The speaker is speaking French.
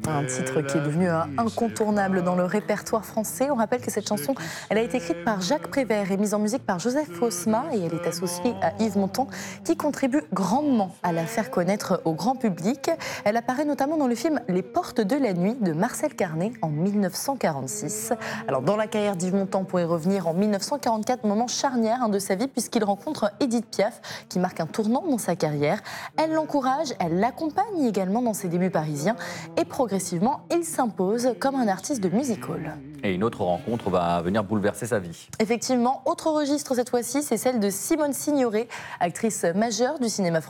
Un titre qui est devenu un incontournable dans le répertoire français. On rappelle que cette chanson, elle a été écrite par Jacques Prévert et mise en musique par Joseph Hosma et elle est associée à Yves Montand qui contribue grandement à la faire connaître au grand public. Elle apparaît notamment dans le film Les Portes de la Nuit de Marcel Carné en 1946. Alors dans la carrière d'Yves Montand, pour y revenir, en 1944, moment charnière de sa vie puisqu'il rencontre Édith Piaf qui marque un tournant dans sa carrière. Elle l'encourage, elle l'accompagne également dans ses débuts parisiens et progressivement, il s'impose comme un artiste de music hall. Et une autre rencontre va venir bouleverser sa vie. Effectivement, autre registre cette fois-ci, c'est celle de Simone Signoret, actrice majeure du cinéma français.